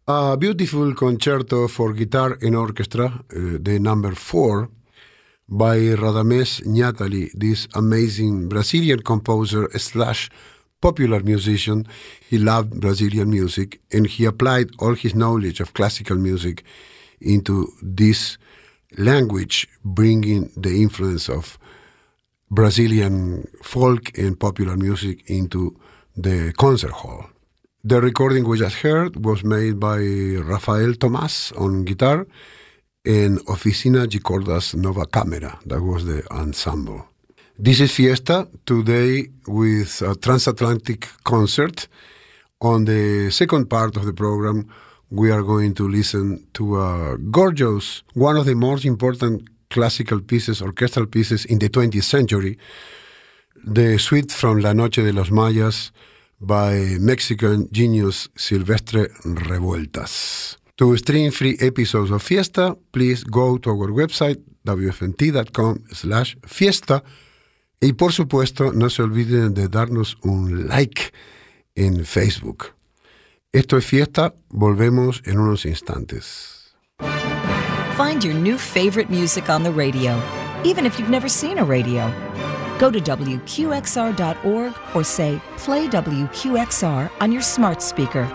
A beautiful concerto for guitar and orchestra, the number 4, by Radamés Ñátali, this amazing Brazilian composer / popular musician. He loved Brazilian music, and he applied all his knowledge of classical music into this language, bringing the influence of Brazilian folk and popular music into the concert hall. The recording we just heard was made by Rafael Tomás on guitar and Oficina de Cordas Nova Camera. That was the ensemble. This is Fiesta, today with a transatlantic concert. On the second part of the program, we are going to listen to a gorgeous, one of the most important classical pieces, orchestral pieces in the 20th century, the suite from La Noche de los Mayas by Mexican genius Silvestre Revueltas. To stream free episodes of Fiesta, please go to our website wfnt.com/fiesta y por supuesto no se olviden de darnos un like en Facebook. Esto es Fiesta, volvemos en unos instantes. Find your new favorite music on the radio, even if you've never seen a radio. Go to WQXR.org or say, play WQXR on your smart speaker.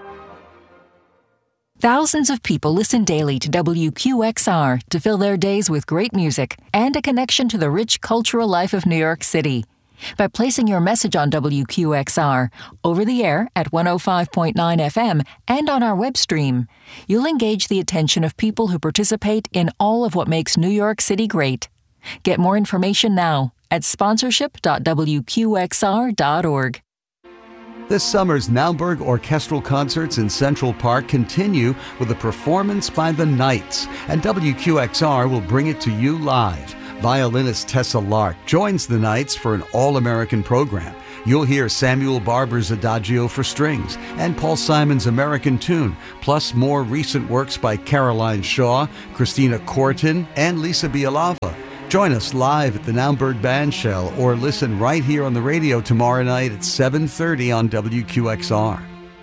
Thousands of people listen daily to WQXR to fill their days with great music and a connection to the rich cultural life of New York City. By placing your message on WQXR, over the air at 105.9 FM and on our web stream, you'll engage the attention of people who participate in all of what makes New York City great. Get more information now at sponsorship.wqxr.org. This summer's Naumburg Orchestral Concerts in Central Park continue with a performance by the Knights, and WQXR will bring it to you live. Violinist Tessa Lark joins the Knights for an all-American program. You'll hear Samuel Barber's Adagio for strings and Paul Simon's American Tune, plus more recent works by Caroline Shaw, Christina Corton, and Lisa Bialava. Join us live at the Naumburg Bandshell or listen right here on the radio tomorrow night at 7:30 on WQXR.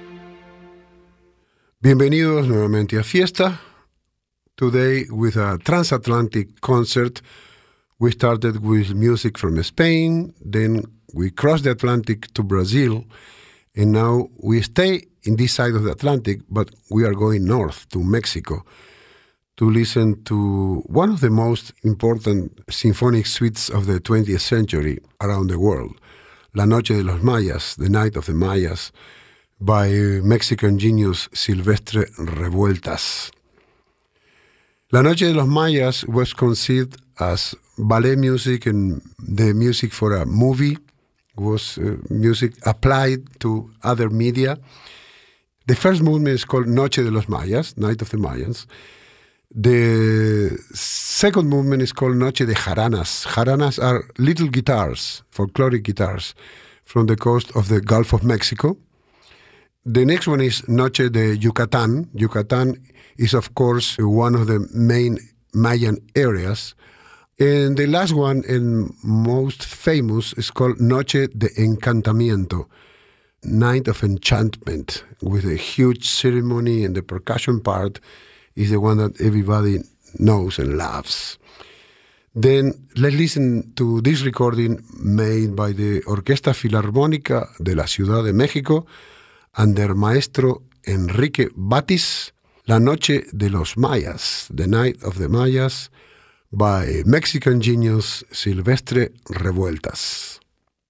Bienvenidos nuevamente a Fiesta. Today with a transatlantic concert. We started with music from Spain, then we crossed the Atlantic to Brazil, and now we stay in this side of the Atlantic, but we are going north to Mexico to listen to one of the most important symphonic suites of the 20th century around the world, La Noche de los Mayas, The Night of the Mayas, by Mexican genius Silvestre Revueltas. La Noche de los Mayas was conceived as ballet music and the music for a movie, was music applied to other media. The first movement is called Noche de los Mayas, Night of the Mayans. The second movement is called Noche de Jaranas. Jaranas are little guitars, folkloric guitars, from the coast of the Gulf of Mexico. The next one is Noche de Yucatán. Yucatán is, of course, one of the main Mayan areas. And the last one and most famous is called Noche de Encantamiento, Night of Enchantment, with a huge ceremony, and the percussion part is the one that everybody knows and loves. Then let's listen to this recording made by the Orquesta Filarmónica de la Ciudad de México under Maestro Enrique Batis, La Noche de los Mayas, The Night of the Mayas, by Mexican genius Silvestre Revueltas.